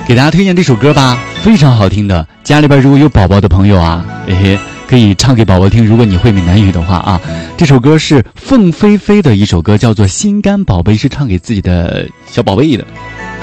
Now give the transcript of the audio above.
给大家推荐这首歌吧，非常好听的。家里边如果有宝宝的朋友啊，可以唱给宝宝听。如果你会闽南语的话啊，这首歌是凤飞飞的一首歌，叫做《心肝宝贝》，是唱给自己的小宝贝的。